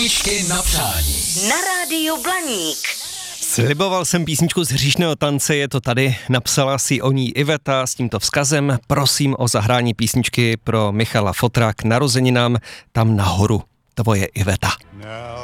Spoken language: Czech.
Písničky na přání. Na rádiu Blaník. Sliboval jsem písničku z hříšného tance, je to tady, napsala si o ní Iveta s tímto vzkazem. Prosím o zahrání písničky pro Michala Fotra k narozeninám tam nahoru. Tvoje Iveta.